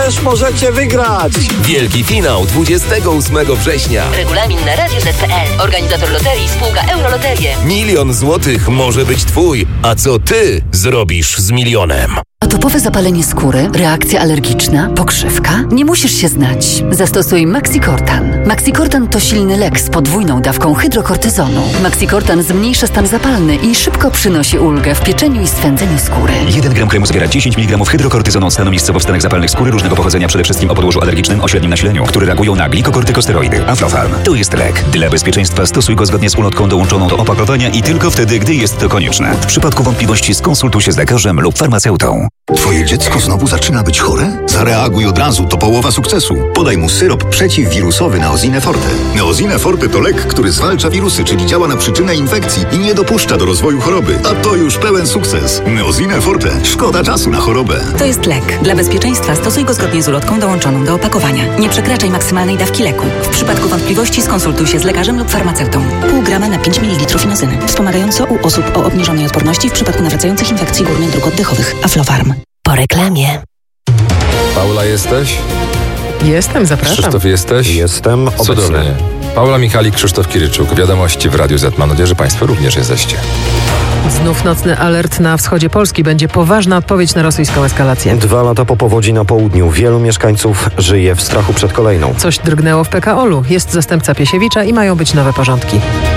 też możecie wygrać. Wielki finał 28 września. Regulamin na radioz.pl. Organizator loterii spółka Euroloterie. 1 000 000 złotych może być twój. A co ty zrobisz z milionem? Atopowe zapalenie skóry, reakcja alergiczna, pokrzywka? Nie musisz się znać. Zastosuj Maxicortan. Maxicortan to silny lek z podwójną dawką hydrokortyzonu. Maxicortan zmniejsza stan zapalny i szybko przynosi ulgę w pieczeniu i swędzeniu skóry. 1 gram kremu zawiera 10 mg hydrokortyzonu od stanu miejscowo w stanach zapalnych skóry różnego pochodzenia, przede wszystkim o podłożu alergicznym o średnim nasileniu, które reagują na glikokortykosteroidy. Aflofarm. To jest lek. Dla bezpieczeństwa stosuj go zgodnie z ulotką dołączoną do opakowania i tylko wtedy, gdy jest to konieczne. W przypadku wątpliwości skonsultuj się z lekarzem lub farmaceutą. Twoje dziecko znowu zaczyna być chore? Zareaguj od razu, to połowa sukcesu. Podaj mu syrop przeciwwirusowy Neosine Forte. Neosine Forte to lek, który zwalcza wirusy, czyli działa na przyczynę infekcji i nie dopuszcza do rozwoju choroby. A to już pełen sukces. Neosine Forte. Szkoda czasu na chorobę. To jest lek. Dla bezpieczeństwa stosuj go zgodnie z ulotką dołączoną do opakowania. Nie przekraczaj maksymalnej dawki leku. W przypadku wątpliwości skonsultuj się z lekarzem lub farmaceutą. Pół grama na 5 ml inozyny. Wspomagająco u osób o obniżonej odporności w przypadku nawracających infekcji górnych dróg oddechowych. Aflofarm. Po reklamie. Paula, jesteś? Jestem, zapraszam. Krzysztof, jesteś? Jestem obecny. Cudownie. Paula Michalik, Krzysztof Kiryczuk. Wiadomości w Radiu Z. Mam nadzieję, że Państwo również jesteście. Znów nocny alert na wschodzie Polski. Będzie poważna odpowiedź na rosyjską eskalację. 2 lata po powodzi na południu. Wielu mieszkańców żyje w strachu przed kolejną. Coś drgnęło w PKOL-u. Jest zastępca Piesiewicza i mają być nowe porządki.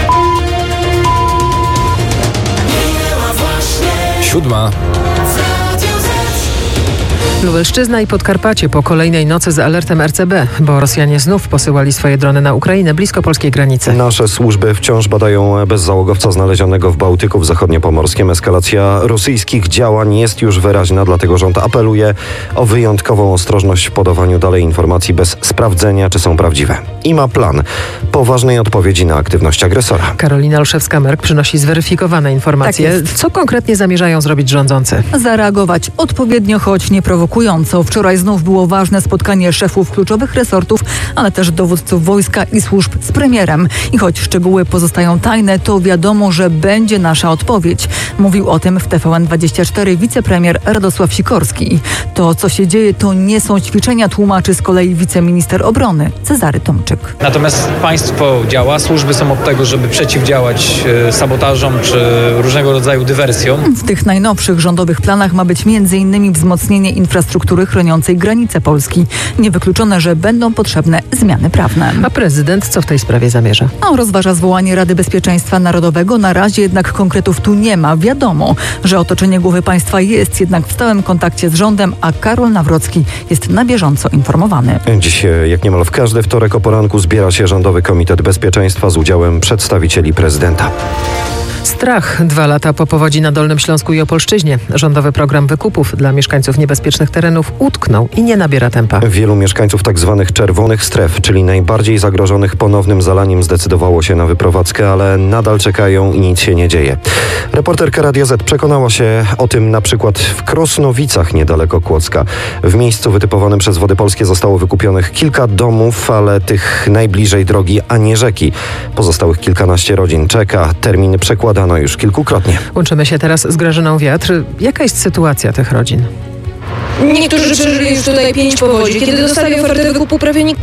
7. Lubelszczyzna i Podkarpacie po kolejnej nocy z alertem RCB, bo Rosjanie znów posyłali swoje drony na Ukrainę blisko polskiej granicy. Nasze służby wciąż badają bezzałogowca znalezionego w Bałtyku w zachodniopomorskim. Eskalacja rosyjskich działań jest już wyraźna, dlatego rząd apeluje o wyjątkową ostrożność w podawaniu dalej informacji bez sprawdzenia, czy są prawdziwe. I ma plan poważnej odpowiedzi na aktywność agresora. Karolina Olszewska-Merk przynosi zweryfikowane informacje. Tak jest. Co konkretnie zamierzają zrobić rządzący? Zareagować odpowiednio, choć nie prowokująco. Wczoraj znów było ważne spotkanie szefów kluczowych resortów, ale też dowódców wojska i służb z premierem. I choć szczegóły pozostają tajne, to wiadomo, że będzie nasza odpowiedź. Mówił o tym w TVN24 wicepremier Radosław Sikorski. To, co się dzieje, to nie są ćwiczenia, tłumaczy z kolei wiceminister obrony Cezary Tomczyk. Natomiast państwo działa, służby są od tego, żeby przeciwdziałać sabotażom czy różnego rodzaju dywersjom. W tych najnowszych rządowych planach ma być m.in. wzmocnienie infrastruktury chroniącej granice Polski. Niewykluczone, że będą potrzebne zmiany prawne. A prezydent co w tej sprawie zamierza? Rozważa zwołanie Rady Bezpieczeństwa Narodowego. Na razie jednak konkretów tu nie ma. Wiadomo, że otoczenie głowy państwa jest jednak w stałym kontakcie z rządem, a Karol Nawrocki jest na bieżąco informowany. Dziś, jak niemal w każdy wtorek o poranku, zbiera się Rządowy Komitet Bezpieczeństwa z udziałem przedstawicieli prezydenta. Strach 2 lata po powodzi na Dolnym Śląsku i Opolszczyźnie. Rządowy program wykupów dla mieszkańców niebezpiecznych terenów utknął i nie nabiera tempa. Wielu mieszkańców tzw. czerwonych stref, czyli najbardziej zagrożonych ponownym zalaniem, zdecydowało się na wyprowadzkę, ale nadal czekają i nic się nie dzieje. Reporterka Radia Z przekonała się o tym na przykład w Krosnowicach niedaleko Kłodzka. W miejscu wytypowanym przez Wody Polskie zostało wykupionych kilka domów, ale tych najbliżej drogi, a nie rzeki. Pozostałych kilkanaście rodzin czeka. Terminy przekładano już kilkukrotnie. Łączymy się teraz z Grażyną Wiatr. Jaka jest sytuacja tych rodzin? Niektórzy przeżyli już tutaj 5 powodzi. Kiedy dostali ofertę wykupu, prawie nikt...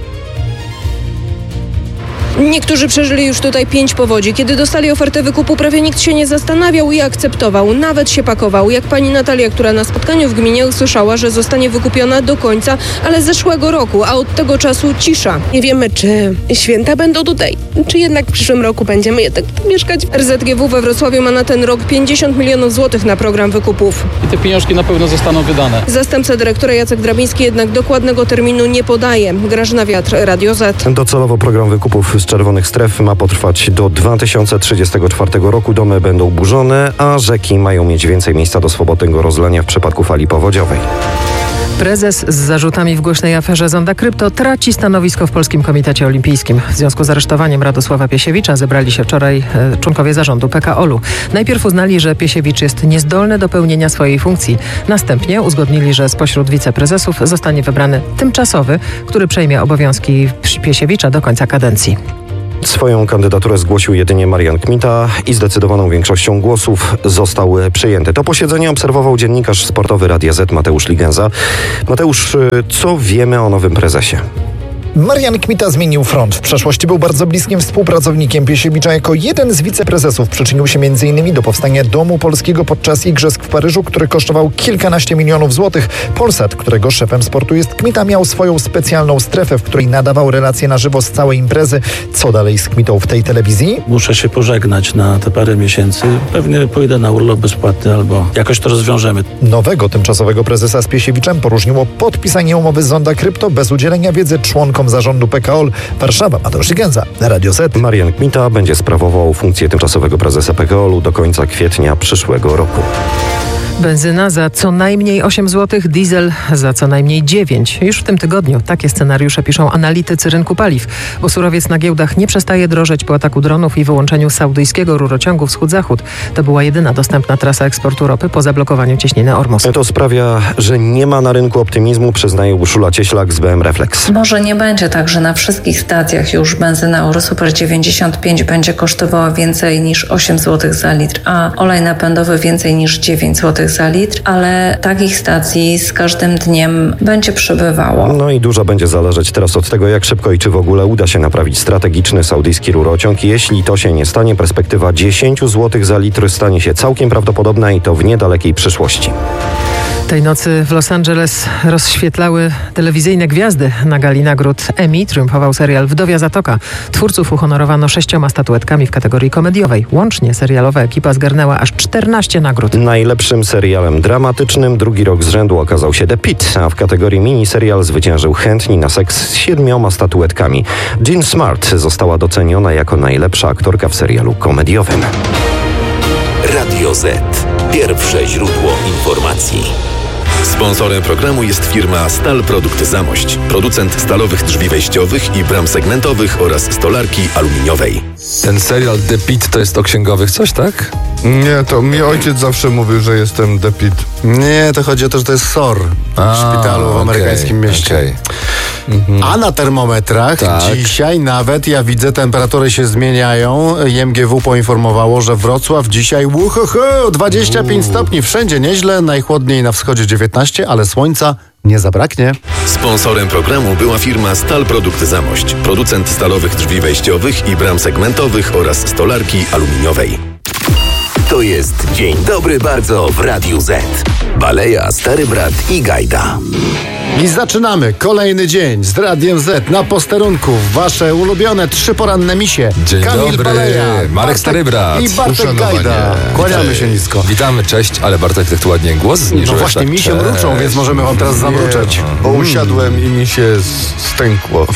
Niektórzy przeżyli już tutaj 5 powodzi. Kiedy dostali ofertę wykupu, prawie nikt się nie zastanawiał i akceptował. Nawet się pakował. Jak pani Natalia, która na spotkaniu w gminie usłyszała, że zostanie wykupiona do końca, ale zeszłego roku, a od tego czasu cisza. Nie wiemy, czy święta będą tutaj, czy jednak w przyszłym roku będziemy jednak mieszkać. RZGW we Wrocławiu ma na ten rok 50 milionów złotych na program wykupów. I te pieniążki na pewno zostaną wydane. Zastępca dyrektora Jacek Drabiński jednak dokładnego terminu nie podaje. Grażyna Wiatr, Radio Z. Docelowo program wykupów z czerwonych stref ma potrwać do 2034 roku. Domy będą burzone, a rzeki mają mieć więcej miejsca do swobodnego rozlania w przypadku fali powodziowej. Prezes z zarzutami w głośnej aferze Zonda Krypto traci stanowisko w Polskim Komitecie Olimpijskim. W związku z aresztowaniem Radosława Piesiewicza zebrali się wczoraj członkowie zarządu PKOL-u. Najpierw uznali, że Piesiewicz jest niezdolny do pełnienia swojej funkcji. Następnie uzgodnili, że spośród wiceprezesów zostanie wybrany tymczasowy, który przejmie obowiązki Piesiewicza do końca kadencji. Swoją kandydaturę zgłosił jedynie Marian Kmita i zdecydowaną większością głosów został przyjęty. To posiedzenie obserwował dziennikarz sportowy Radia Z Mateusz Ligenza. Mateusz, co wiemy o nowym prezesie? Marian Kmita zmienił front. W przeszłości był bardzo bliskim współpracownikiem Piesiewicza. Jako jeden z wiceprezesów przyczynił się m.in. do powstania Domu Polskiego podczas Igrzysk w Paryżu, który kosztował kilkanaście milionów złotych. Polsat, którego szefem sportu jest Kmita, miał swoją specjalną strefę, w której nadawał relacje na żywo z całej imprezy. Co dalej z Kmitą w tej telewizji? Muszę się pożegnać na te parę miesięcy. Pewnie pójdę na urlop bezpłatny albo jakoś to rozwiążemy. Nowego tymczasowego prezesa z Piesiewiczem poróżniło podpisanie umowy z Zonda Krypto bez udzielenia wiedzy członkom zarządu PKO. Warszawa, Mateusz Ligenza, Radio Z. Marian Kmita będzie sprawował funkcję tymczasowego prezesa PKO do końca kwietnia przyszłego roku. Benzyna za co najmniej 8 zł, diesel za co najmniej 9. Już w tym tygodniu takie scenariusze piszą analitycy rynku paliw, bo surowiec na giełdach nie przestaje drożeć po ataku dronów i wyłączeniu saudyjskiego rurociągu wschód-zachód. To była jedyna dostępna trasa eksportu ropy po zablokowaniu cieśniny Ormus. To sprawia, że nie ma na rynku optymizmu, przyznaje Urszula Cieślak z BM Reflex. Może nie będzie tak, że na wszystkich stacjach już benzyna Eurosuper 95 będzie kosztowała więcej niż 8 zł za litr, a olej napędowy więcej niż 9 zł za litr, ale takich stacji z każdym dniem będzie przybywało. No i dużo będzie zależeć teraz od tego, jak szybko i czy w ogóle uda się naprawić strategiczny saudyjski rurociąg. Jeśli to się nie stanie, perspektywa 10 zł za litr stanie się całkiem prawdopodobna i to w niedalekiej przyszłości. Tej nocy w Los Angeles rozświetlały telewizyjne gwiazdy. Na gali nagród Emmy triumfował serial Wdowia Zatoka. Twórców uhonorowano 6 statuetkami w kategorii komediowej. Łącznie serialowa ekipa zgarnęła aż 14 nagród. Najlepszym serialem dramatycznym drugi rok z rzędu okazał się The Pitt, a w kategorii miniserial zwyciężył Chętni na seks z 7 statuetkami. Jean Smart została doceniona jako najlepsza aktorka w serialu komediowym. Radio Z. Pierwsze źródło informacji. Sponsorem programu jest firma Stal Produkt Zamość. Producent stalowych drzwi wejściowych i bram segmentowych oraz stolarki aluminiowej. Ten serial The Pitt to jest o księgowych coś, tak? Nie, to mi ojciec zawsze mówił, że jestem The Pitt. Nie, to chodzi o to, że to jest SOR w szpitalu w amerykańskim mieście. A na termometrach dzisiaj nawet, ja widzę, temperatury się zmieniają. IMGW poinformowało, że Wrocław dzisiaj 25 stopni. Wszędzie nieźle, najchłodniej na wschodzie 19, ale słońca nie zabraknie. Sponsorem programu była firma Stal Produkt Zamość. Producent stalowych drzwi wejściowych i bram segmentowych oraz stolarki aluminiowej. To jest Dzień Dobry Bardzo w Radiu Z. Baleja, Stary Brat i Gajda. I zaczynamy kolejny dzień z Radiem Z na posterunku. Wasze ulubione 3 poranne misie. Dzień Kamil dobry, Baleja, Marek Stary Brat i Bartek Gajda. Kłaniamy się nisko. Witamy, cześć, ale Bartek tak tu ładnie głos zniżyłeś. No właśnie, tak, mi się mruczą, więc możemy wam teraz zamruczeć. Bo usiadłem i mi się stękło.